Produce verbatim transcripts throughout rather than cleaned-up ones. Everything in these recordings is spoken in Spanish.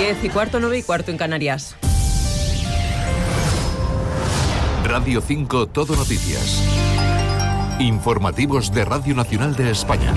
Diez y cuarto, nueve y cuarto en Canarias. Radio cinco Todo Noticias. Informativos de Radio Nacional de España.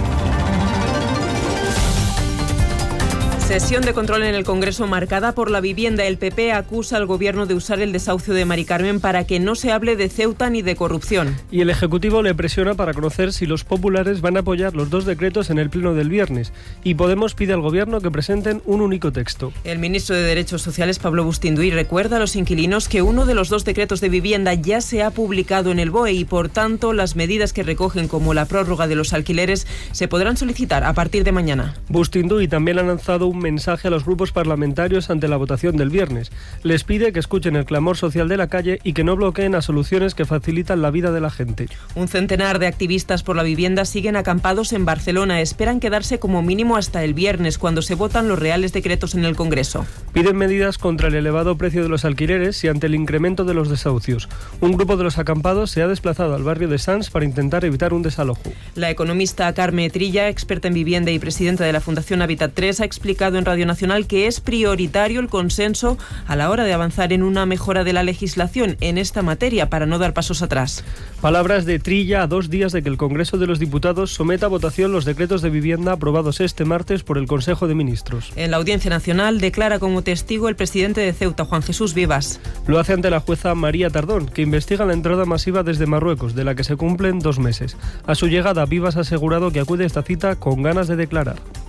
Sesión de control en el Congreso marcada por la vivienda. El P P acusa al Gobierno de usar el desahucio de Mari Carmen para que no se hable de Ceuta ni de corrupción. Y el Ejecutivo le presiona para conocer si los populares van a apoyar los dos decretos en el pleno del viernes. Y Podemos pide al Gobierno que presenten un único texto. El ministro de Derechos Sociales, Pablo Bustinduy, recuerda a los inquilinos que uno de los dos decretos de vivienda ya se ha publicado en el B O E y, por tanto, las medidas que recogen, como la prórroga de los alquileres, se podrán solicitar a partir de mañana. Bustinduy también ha lanzado un mensaje a los grupos parlamentarios ante la votación del viernes. Les pide que escuchen el clamor social de la calle y que no bloqueen a soluciones que facilitan la vida de la gente. Un centenar de activistas por la vivienda siguen acampados en Barcelona. Esperan quedarse como mínimo hasta el viernes, cuando se votan los reales decretos en el Congreso. Piden medidas contra el elevado precio de los alquileres y ante el incremento de los desahucios. Un grupo de los acampados se ha desplazado al barrio de Sants para intentar evitar un desalojo. La economista Carme Trilla, experta en vivienda y presidenta de la Fundación Habitat tres, ha explicado en Radio Nacional que es prioritario el consenso a la hora de avanzar en una mejora de la legislación en esta materia para no dar pasos atrás. Palabras de Trilla a dos días de que el Congreso de los Diputados someta a votación los decretos de vivienda aprobados este martes por el Consejo de Ministros. En la Audiencia Nacional declara como testigo el presidente de Ceuta, Juan Jesús Vivas. Lo hace ante la jueza María Tardón, que investiga la entrada masiva desde Marruecos, de la que se cumplen dos meses. A su llegada, Vivas ha asegurado que acude a esta cita con ganas de declarar.